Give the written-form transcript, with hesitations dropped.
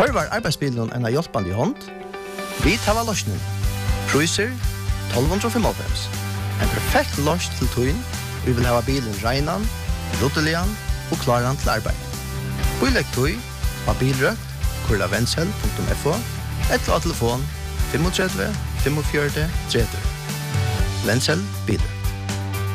Tørvar arbeidsbilen en av hjelpende i hånd? Vi tar løsningen. Priser 1295. En perfekt løs til tøyen. Vi vil ha bilen regnen, ruttelian og klaren til arbeid. Bilegg tøy av bilrøkt, kurlavensel.fo, eller av telefon 35 45 30. Vensel biler.